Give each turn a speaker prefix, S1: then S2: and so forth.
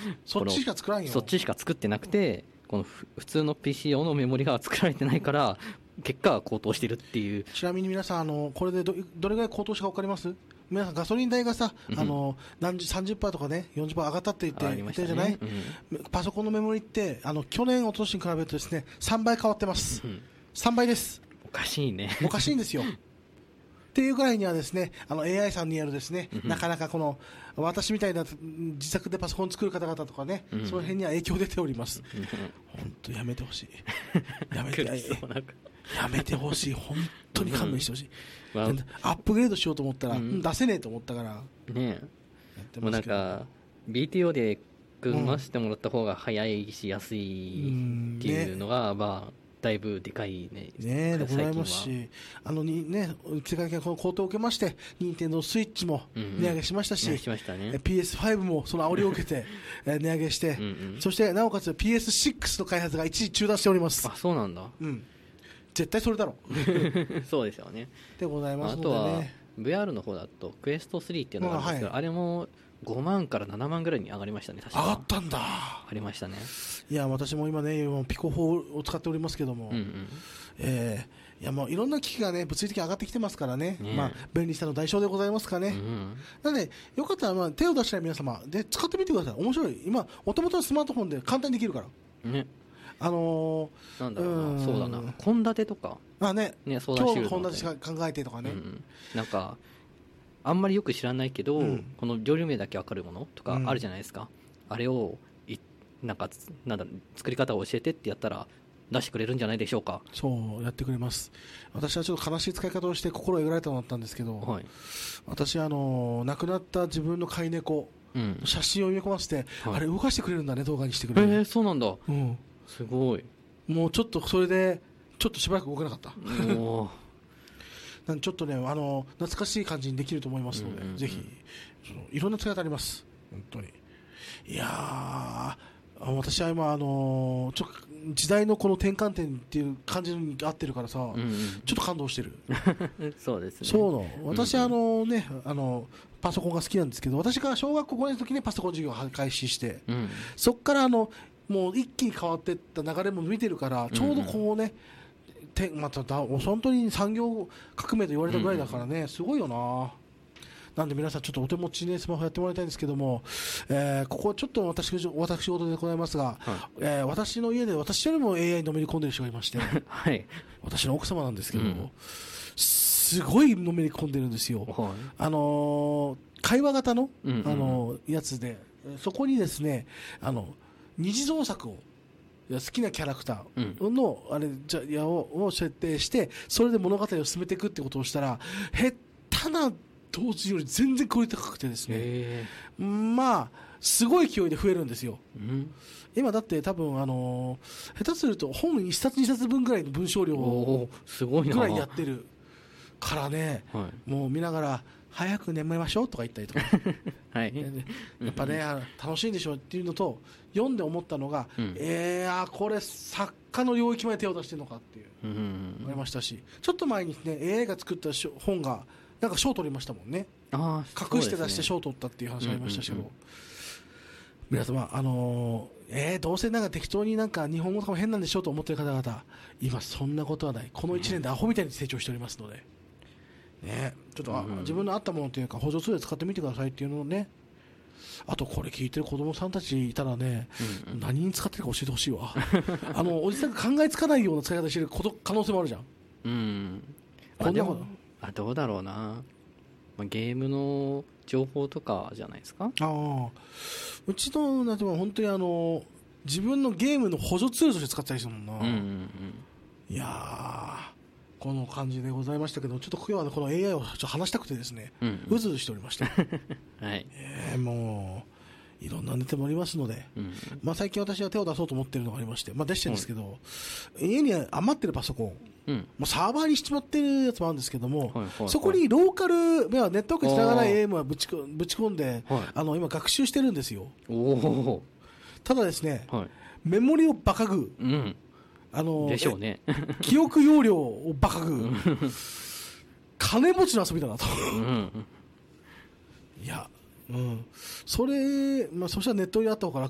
S1: そっちしか作らんよ。
S2: そっちしか作ってなくて、この普通の PC 用のメモリが作られてないから結果高騰してるっていう。
S1: ちなみに皆さんこれでどれぐらい高騰したか分かります？皆さんガソリン代がさ、30% とかね 40% 上がったって言ってるじゃない、パソコンのメモリって去年一昨年に比べるとですね3倍変わってます、3倍です。
S2: おかしいね。
S1: おかしいんですよっていうぐらいにはですねAI さんによるですね、なかなかこの私みたいな自作でパソコン作る方々とかね、その辺には影響出ております。本当やめてほしい。やめてほしい。本当に勘弁してほしい。アップグレードしようと思ったら、出せねえと思ったから
S2: ねえ。もうなんか BTO で組ませてもらった方が早いし安いっていうのが、まあだいぶでかいね。
S1: ねでございますし、世界的なこの高騰を受けまして、任天堂スイッチも値上げしましたし、PS5 もその煽りを受けて値上げして、そしてなおかつ PS6 の開発が一時中断しております。
S2: あ、そうなんだ。
S1: 絶対それだろ
S2: そうですよね。
S1: でございますのでね。
S2: あとは VR の方だとクエスト3っていうのがあるんですけど、あれも5万から7万ぐらいに上がりましたね。確か
S1: 上がったんだ。
S2: ありましたね。
S1: いや私も今ねピコ4を使っておりますけども、いやもういろんな機器がね物理的に上がってきてますからね、まあ便利さの代償でございますかね。なのでよかったら手を出したい皆様で使ってみてください。面白い。今もともとのスマートフォンで簡単にできるからね。
S2: なんだろうな、そうだな、献立とか
S1: 相談
S2: 今日
S1: の献立考えてとかね、
S2: なんかあんまりよく知らないけど、この料理名だけ分かるものとかあるじゃないですか、あれをなんだ作り方を教えてってやったら出してくれるんじゃないでしょうか。
S1: そうやってくれます。私はちょっと悲しい使い方をして心をえぐられたのだったんですけど、私亡くなった自分の飼い猫、写真を読み込ませて、あれ動かしてくれるんだね、動画にしてくれる。
S2: そうなんだ。すごい。
S1: もうちょっとそれでちょっとしばらく動けなかったなんでちょっとね懐かしい感じにできると思いますので、ぜひいろんな使い方あります本当に。いや私は今時代のこの転換点っていう感じに合ってるからさ、ちょっと感動してる
S2: そうですね。
S1: そう私パソコンが好きなんですけど、私が小学校5年の時にパソコン授業を開始して、そこからもう一気に変わっていった流れも見てるから、ちょうどこうね、本当に産業革命と言われたぐらいだからね、すごいよな。なんで皆さんちょっとお手持ちねスマホやってもらいたいんですけども、ここちょっと私事でございますが、私の家で私よりも AI にのめり込んでる人がいまして、私の奥様なんですけど、すごいのめり込んでるんですよ。会話型の、やつで、そこにですね二次創作を好きなキャラクターの、を設定してそれで物語を進めていくってことをしたら、下手な同時より全然クオリティ高くてですね、まあすごい勢いで増えるんですよ。今だって多分下手すると本1冊2冊分ぐらいの文章量ぐらいやってるからね、もう見ながら早く眠りましょうとか言ったりとかやっぱね楽しいんでしょうっていうのと、読んで思ったのが、これ作家の領域まで手を出してるのかっていう思いましたし、ちょっと前にね AI が作った本がなんか賞取りましたもんね。隠して出して賞取ったっていう話ありましたけど、皆様どうせなんか適当になんか日本語とかも変なんでしょうと思っている方々、今そんなことはない。この1年でアホみたいに成長しておりますのでね、ちょっと自分のあったものというか補助ツールで使ってみてくださいっていうのをね。あとこれ聞いてる子供さんたちいたらね、何に使ってるか教えてほしいわおじさんが考えつかないような使い方してる可能性もあるじゃん。
S2: どうだろうな、ゲームの情報とかじゃないですか。
S1: うちの例えば本当に自分のゲームの補助ツールとして使ってたりするもんな。いやこの感じでございましたけど、ちょっと今日はこの AI をちょっと話したくてですね、うずうずしておりましたもういろんなネタもありますので、最近私は手を出そうと思っているのがありまして、出してるんですけど、家に余ってるパソコン、サーバーにしちまってるやつもあるんですけども、そこにローカルネットワークしながら AM はぶち込んで、今学習してるんですよ。ただですね、メモリをバカ食う、
S2: でしょうね
S1: 記憶容量をバカ食う金持ちの遊びだなといやそしたらネットにあった方が